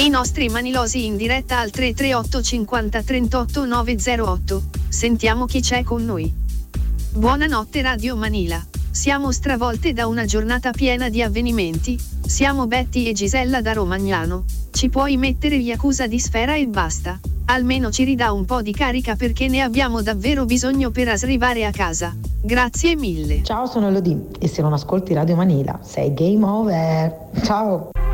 I nostri manilosi in diretta al 338 50 38 908. Sentiamo chi c'è con noi. Buonanotte Radio Manila. Siamo stravolte da una giornata piena di avvenimenti. Siamo Betty e Gisella da Romagnano. Ci puoi mettere Yakuza di Sfera e basta. Almeno ci ridà un po' di carica perché ne abbiamo davvero bisogno per arrivare a casa. Grazie mille. Ciao, sono Elodie e se non ascolti Radio Manila sei game over. Ciao.